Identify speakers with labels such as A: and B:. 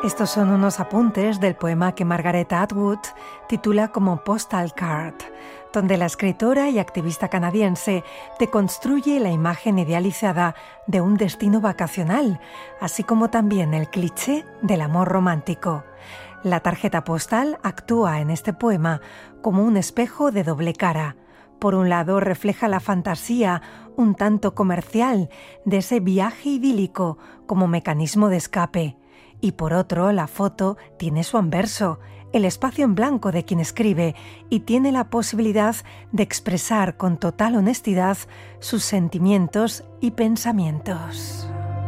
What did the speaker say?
A: Estos son unos apuntes del poema que Margaret Atwood titula como Postal Card, donde la escritora y activista canadiense deconstruye la imagen idealizada de un destino vacacional, así como también el cliché del amor romántico. La tarjeta postal actúa en este poema como un espejo de doble cara. Por un lado, refleja la fantasía un tanto comercial de ese viaje idílico como mecanismo de escape. Y por otro, la foto tiene su anverso, el espacio en blanco de quien escribe, y tiene la posibilidad de expresar con total honestidad sus sentimientos y pensamientos.